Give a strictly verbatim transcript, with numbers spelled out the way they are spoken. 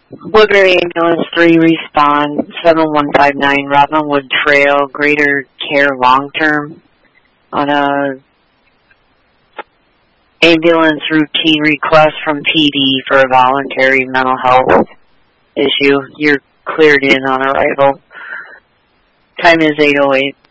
Woodbury Ambulance three, respond, seven one five nine, Robinwood Trail, Greater Care Long Term, on a ambulance routine request from P D for a voluntary mental health issue. You're cleared in on arrival. Time is eight oh eight.